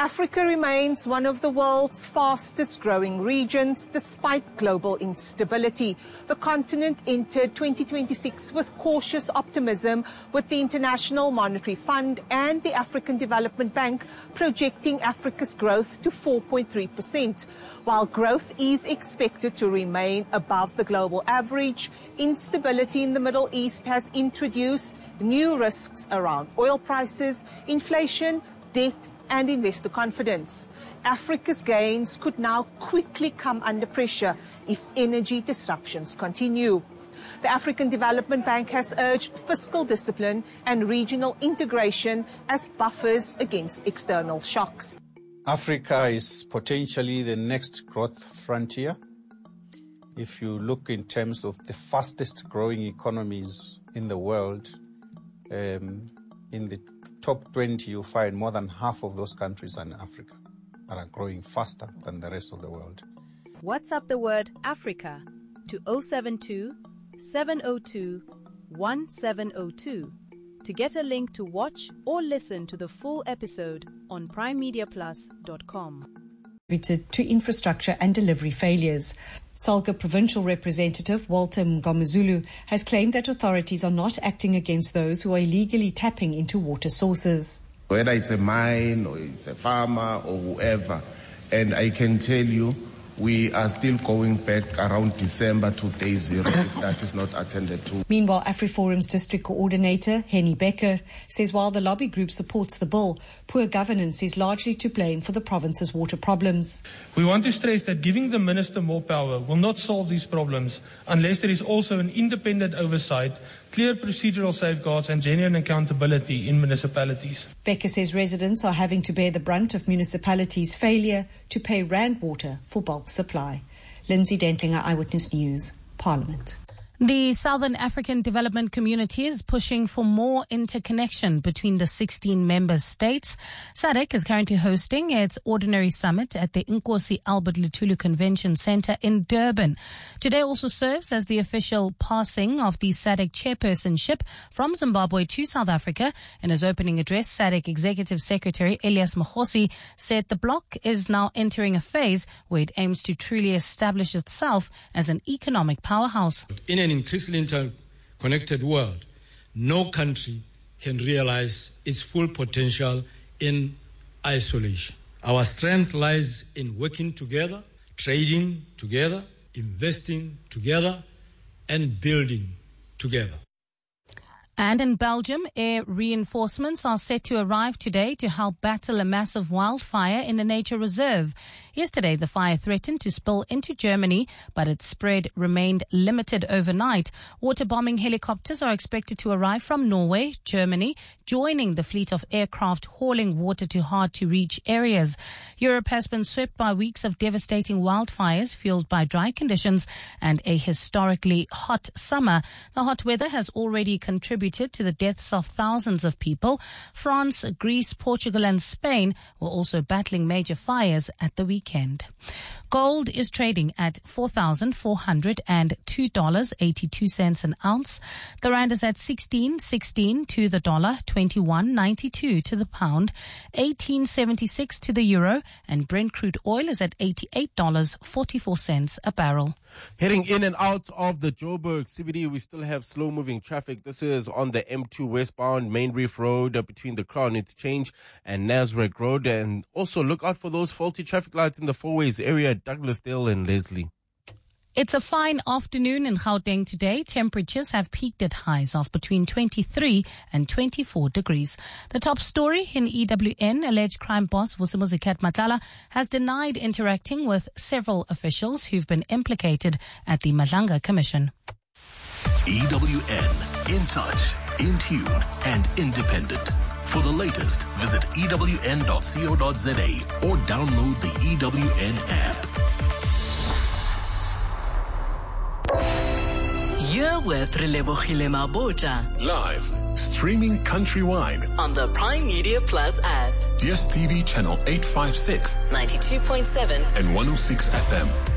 Africa remains one of the world's fastest growing regions despite global instability. The continent entered 2026 with cautious optimism, with the International Monetary Fund and the African Development Bank projecting Africa's growth to 4.3%. While growth is expected to remain above the global average, instability in the Middle East has introduced new risks around oil prices, inflation, debt and investor confidence. Africa's gains could now quickly come under pressure if energy disruptions continue. The African Development Bank has urged fiscal discipline and regional integration as buffers against external shocks. Africa is potentially the next growth frontier. If you look in terms of the fastest growing economies in the world, in the top 20, you find more than half of those countries are in Africa and are growing faster than the rest of the world. WhatsApp the word Africa to 072 702 1702 to get a link to watch or listen to the full episode on primemediaplus.com. To infrastructure and delivery failures. Salga Provincial Representative Walter Mngomezulu has claimed that authorities are not acting against those who are illegally tapping into water sources. Whether it's a mine or it's a farmer or whoever, and I can tell you, we are still going back around December to day zero if that is not attended to. Meanwhile, AfriForum's district coordinator, Henny Becker, says while the lobby group supports the bill, poor governance is largely to blame for the province's water problems. We want to stress that giving the minister more power will not solve these problems unless there is also an independent oversight, clear procedural safeguards and genuine accountability in municipalities. Becker says residents are having to bear the brunt of municipalities' failure to pay Rand Water for bulk supply. Lindsay Dentlinger, Eyewitness News, Parliament. The Southern African Development Community is pushing for more interconnection between the 16 member states. SADC is currently hosting its ordinary summit at the Nkosi Albert Luthuli Convention Center in Durban. Today also serves as the official passing of the SADC chairpersonship from Zimbabwe to South Africa. In his opening address, SADC Executive Secretary Elias Mkhosi said the bloc is now entering a phase where it aims to truly establish itself as an economic powerhouse. In an increasingly interconnected world, no country can realize its full potential in isolation. Our strength lies in working together, trading together, investing together, and building together. And in Belgium, air reinforcements are set to arrive today to help battle a massive wildfire in a nature reserve. Yesterday, the fire threatened to spill into Germany, but its spread remained limited overnight. Water-bombing helicopters are expected to arrive from Norway, Germany, joining the fleet of aircraft hauling water to hard-to-reach areas. Europe has been swept by weeks of devastating wildfires fueled by dry conditions and a historically hot summer. The hot weather has already contributed to the deaths of thousands of people. France, Greece, Portugal and Spain were also battling major fires at the weekend. Gold is trading at $4,402.82 an ounce. The rand is at 16.16 to the dollar, 21.92 to the pound, 18.76 to the euro, and Brent crude oil is at $88.44 a barrel. Heading in and out of the Joburg CBD, we still have slow-moving traffic. This is on the M2 westbound Main Reef Road between the Crown Interchange and Nasrec Road. And also look out for those faulty traffic lights in the Fourways area at Douglasdale and Leslie. It's a fine afternoon in Gauteng today. Temperatures have peaked at highs of between 23 and 24 degrees. The top story in EWN, alleged crime boss Vusimuzi Matala has denied interacting with several officials who've been implicated at the Madlanga Commission. EWN, in touch, in tune and independent. For the latest, visit ewn.co.za or download the EWN app. You're with Relebogile Mabota. Live, streaming countrywide on the Prime Media Plus app. DSTV channel 856, 92.7 and 106 FM.